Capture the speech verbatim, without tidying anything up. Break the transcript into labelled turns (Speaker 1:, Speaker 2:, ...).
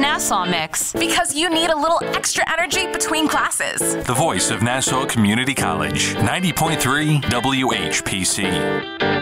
Speaker 1: Nassau Mix.
Speaker 2: Because you need a little extra energy between classes.
Speaker 3: The voice of Nassau Community College, ninety point three W H P C.